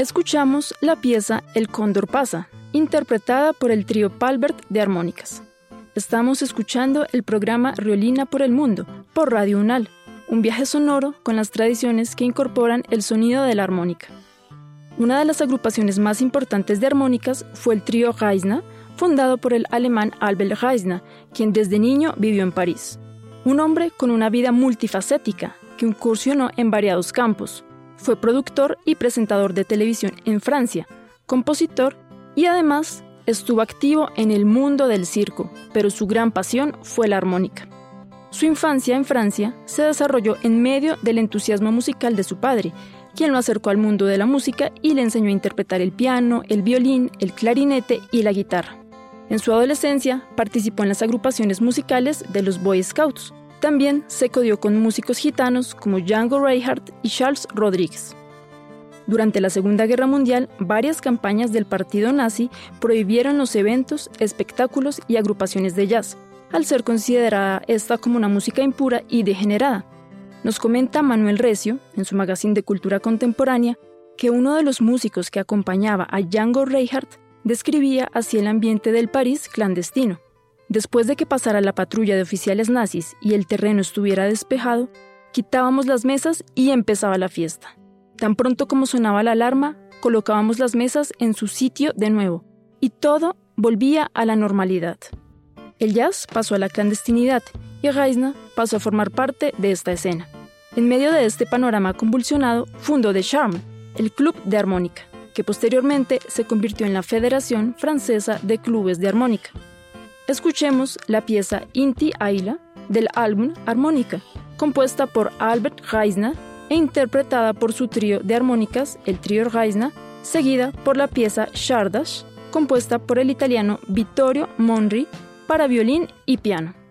Escuchamos la pieza El Cóndor pasa, interpretada por el trío Palbert de armónicas. Estamos escuchando el programa Riolina por el Mundo, por Radio UNAL, un viaje sonoro con las tradiciones que incorporan el sonido de la armónica. Una de las agrupaciones más importantes de armónicas fue el trío Reisner, fundado por el alemán Albert Reisner, quien desde niño vivió en París. Un hombre con una vida multifacética, que incursionó en variados campos. Fue productor y presentador de televisión en Francia, compositor y además estuvo activo en el mundo del circo, pero su gran pasión fue la armónica. Su infancia en Francia se desarrolló en medio del entusiasmo musical de su padre, quien lo acercó al mundo de la música y le enseñó a interpretar el piano, el violín, el clarinete y la guitarra. En su adolescencia participó en las agrupaciones musicales de los Boy Scouts. También se codió con músicos gitanos como Django Reinhardt y Charles Rodriguez. Durante la Segunda Guerra Mundial, varias campañas del partido nazi prohibieron los eventos, espectáculos y agrupaciones de jazz, al ser considerada esta como una música impura y degenerada. Nos comenta Manuel Recio, en su magazine de cultura contemporánea, que uno de los músicos que acompañaba a Django Reinhardt describía así el ambiente del París clandestino. Después de que pasara la patrulla de oficiales nazis y el terreno estuviera despejado, quitábamos las mesas y empezaba la fiesta. Tan pronto como sonaba la alarma, colocábamos las mesas en su sitio de nuevo, y todo volvía a la normalidad. El jazz pasó a la clandestinidad y Reisner pasó a formar parte de esta escena. En medio de este panorama convulsionado, fundó The Charme, el club de armónica, que posteriormente se convirtió en la Federación Francesa de Clubes de Armónica. Escuchemos la pieza Inti Aila del álbum Armónica, compuesta por Albert Reisner e interpretada por su trío de armónicas, el trío Reisner, seguida por la pieza Chardash, compuesta por el italiano Vittorio Monri para violín y piano.